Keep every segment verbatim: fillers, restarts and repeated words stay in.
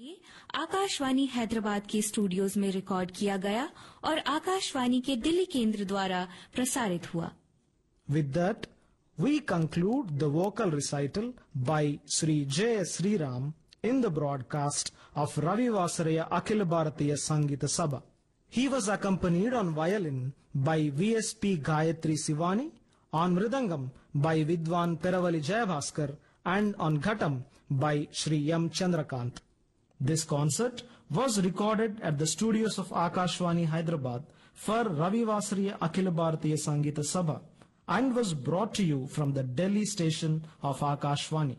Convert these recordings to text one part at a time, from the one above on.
आकाशवाणी हैदराबाद के स्टूडियोज में रिकॉर्ड किया गया और आकाशवाणी के दिल्ली केंद्र द्वारा प्रसारित हुआ। With that, we conclude the vocal recital by Sri J S Sriram in the broadcast of Ravi Vasaraya Akhila Bharatiya Sangeeta Sabha. He was accompanied on violin by V S P Gayatri Sivani, on mridangam by Vidwan Peravali Jayabhaskar, and on ghatam by Shri M. Chandrakant. This concert was recorded at the studios of Akashvani Hyderabad for Ravi Vasaraya Akhila Bharatiya Sangeeta Sabha and was brought to you from the Delhi station of Akashvani.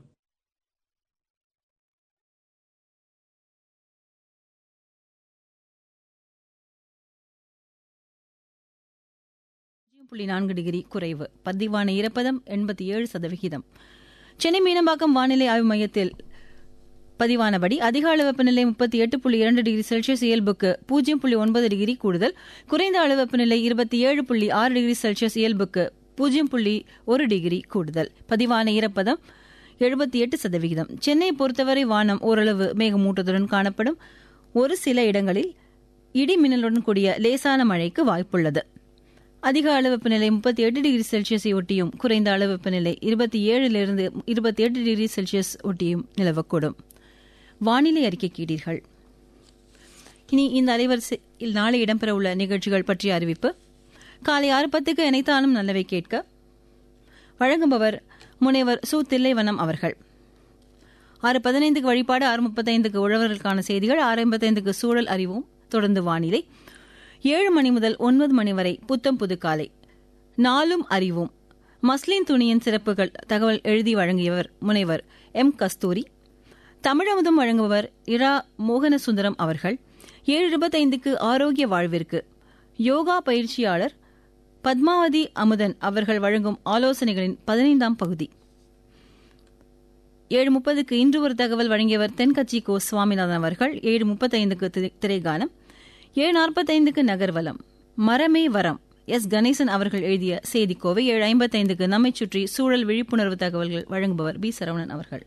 நான்கு degree குறைவு. பதிவான ஈரப்பதம் எண்பத்தி ஏழு சதவிகிதம். சென்னை மீனம்பாக்கம் வானிலை ஆய்வு மையத்தில் பதிவானபடி அதிக அளவு வெப்பநிலை முப்பத்தி எட்டு புள்ளி இரண்டு டிகிரி செல்சியஸ், இயல்புக்கு பூஜ்ஜியம் புள்ளி ஒன்பது டிகிரி கூடுதல். குறைந்த அளவு வெப்பநிலை இருபத்தி ஏழு புள்ளி ஆறு டிகிரி செல்சியஸ், இயல்புக்கு பூஜ்ஜியம் புள்ளி ஒரு டிகிரி கூடுதல். பதிவான ஈரப்பதம் எழுபத்தி எட்டு சதவிகிதம். சென்னையை பொறுத்தவரை வானம் ஓரளவு மேகமூட்டத்துடன் காணப்படும். ஒரு சில இடங்களில் இடி மின்னலுடன் கூடிய லேசான மழைக்கு வாய்ப்புள்ளது. அதிக அளவு வெப்பநிலை முப்பத்தி எட்டு டிகிரி செல்சியஸை ஒட்டியும் குறைந்த அளவு வெப்பநிலை இருபத்தி ஏழிலிருந்து இருபத்தி எட்டு டிகிரி செல்சியஸ் ஒட்டியும் நிலவக்கூடும். வானிலை அறிக்கை கேட்டீர்கள். இனி இந்த அலைவரிசையில் நாளை இடம்பெறவுள்ள நிகழ்ச்சிகள் பற்றிய அறிவிப்பு. காலை ஆறு பத்துக்கு இணைத்தாலும் நல்லவை கேட்க வழங்குபவர் முனைவர் சு தில்லைவனம் அவர்கள். ஆறு பதினைந்துக்கு வழிபாடு, ஆறு முப்பத்தைந்துக்கு உழவர்களுக்கான செய்திகள், ஆறு ஐம்பத்தைந்துக்கு சூழல் அறிவும், தொடர்ந்து வானிலை. ஏழு மணி முதல் ஒன்பது மணி வரை புத்தம் புது காலை, நாளும் அறிவும், மஸ்லின் துணியின் சிறப்புகள் தகவல் எழுதி வழங்கியவர் முனைவர் எம் கஸ்தூரி. தமிழமுதம் வழங்குபவர் இரா மோகனசுந்தரம் அவர்கள். ஏழு இருபத்தைந்துக்கு ஆரோக்கிய வாழ்விற்கு யோகா பயிற்சியாளர் பத்மாவதி அமுதன் அவர்கள் வழங்கும் ஆலோசனைகளின் பதினைந்தாம் பகுதி. ஏழு முப்பதுக்கு இன்று ஒரு தகவல் வழங்கியவர் தென்கட்சி கோ சுவாமிநாதன் அவர்கள். ஏழு முப்பத்தைந்துக்கு திரைகானம். ஏழு நாற்பத்தைந்துக்கு நகர்வலம், மரமே வரம், எஸ் கணேசன் அவர்கள் எழுதிய செய்திக்கோவை. ஏழு ஐம்பத்தைந்துக்கு நம்மை சுற்றி சூழல் விழிப்புணர்வு தகவல்கள் வழங்குபவர் பி சரவணன் அவர்கள்.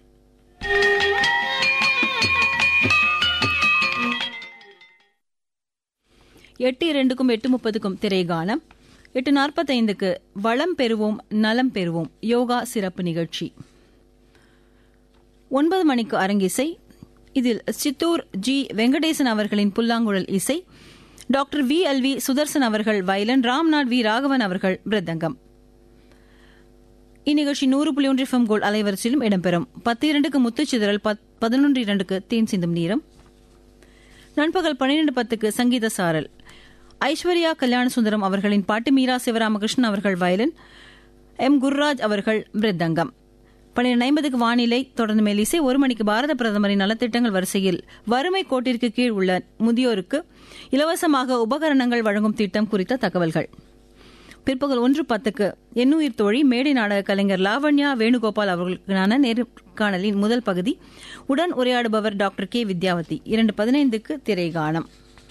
எட்டு இரண்டுக்கும் எட்டு முப்பதுக்கும் திரைகானம். எட்டு நாற்பத்தைந்துக்கு வளம் பெறுவோம் நலம் பெறுவோம் யோகா சிறப்பு நிகழ்ச்சி. ஒன்பது மணிக்கு அரங்கிசை. இதில் சித்தூர் ஜி வெங்கடேசன் அவர்களின் புல்லாங்குழல் இசை, doctor V L V Sudarshan அவர்கள் வயலின், ராம்நாத் வி ராகவன் அவர்கள் மிருதங்கம். இந்நிகழ்ச்சி நூறு புள்ளி ஒன்று எஃப்எம் கோல்ட் அலைவரிசையிலும் இடம்பெறும். பத்து இரண்டுக்கு முத்துச்சிதறல், பதினொன்று இரண்டுக்கு தேன் சிந்தும் நீரம். நண்பகல் பன்னிரண்டு பத்துக்கு சங்கீத சாரல், ஐஸ்வர்யா கல்யாண சுந்தரம் அவர்களின் பாட்டு, மீரா சிவராமகிருஷ்ணன் அவர்கள் வயலின், எம் குர்ராஜ் அவர்கள் மிருதங்கம். பன்னிரண்டு ஐம்பதுக்கு வானிலை, தொடர்ந்து மெல்லிசை. ஒரு மணிக்கு பாரத பிரதமரின் நலத்திட்டங்கள் வரிசையில் வறுமை கோட்டிற்கு கீழ் உள்ள முதியோருக்கு இலவசமாக உபகரணங்கள் வழங்கும் திட்டம் குறித்த தகவல்கள். பிற்பகல் ஒன்று பத்துக்கு எண்ணுயிர் தோழி, மேடை நாடக கலைஞர் லாவண்யா வேணுகோபால் அவர்களுக்கான நேர்காணலின் முதல் பகுதி. உடன் உரையாடுபவர் டாக்டர் கே வித்யாவதி. இரண்டு பதினைந்துக்கு திரைகானம்.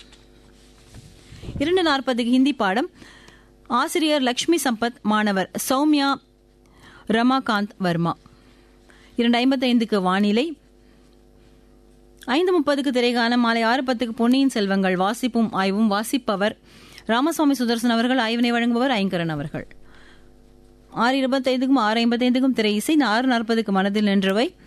இரண்டு நாற்பதுக்கு ஹிந்தி பாடம், ஆசிரியர் லட்சுமி சம்பத், மாணவர் சௌமியா ரமாகாந்த் வர்மா. இரண்டு ஐம்பத்தைந்துக்கு வானிலை. ஐந்து முப்பதுக்கு திரைகானம். மாலை ஆறு பத்துக்கு பொன்னியின் செல்வங்கள், வாசிப்பும் ஆய்வும், வாசிப்பவர் ராமசுவாமி சுதர்சன் அவர்கள், ஆய்வினை வழங்குபவர் ஐங்கரன் அவர்கள். ஆறு இருபத்தைந்துக்கும் ஆறு ஐம்பத்தைந்துக்கும் திரை இசை. ஆறு நாற்பதுக்கு மனதில் நின்றவை,